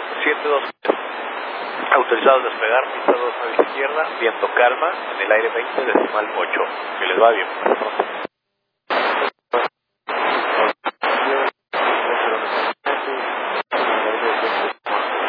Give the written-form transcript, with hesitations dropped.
723. Autorizado a despegar, pista 2 a la izquierda, viento calma, en el aire 20, decimal 8. Que les va bien.